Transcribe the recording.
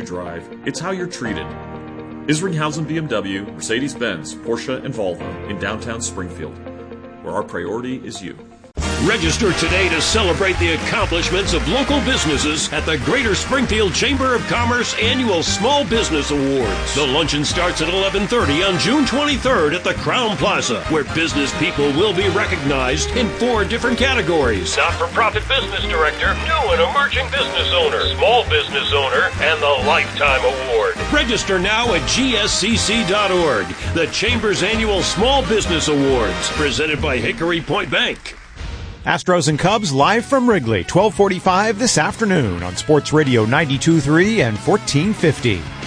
drive, it's how you're treated. Isringhausen BMW, Mercedes-Benz, Porsche, and Volvo in downtown Springfield, where our priority is you. Register today to celebrate the accomplishments of local businesses at the Greater Springfield Chamber of Commerce Annual Small Business Awards. The luncheon starts at 11:30 on June 23rd at the Crown Plaza, where business people will be recognized in 4 different categories: not-for-profit business director, new and emerging business owner, small business owner, and the Lifetime Award. Register now at gscc.org. The Chamber's Annual Small Business Awards, presented by Hickory Point Bank. Astros and Cubs live from Wrigley, 12:45 this afternoon on Sports Radio 92.3 and 1450.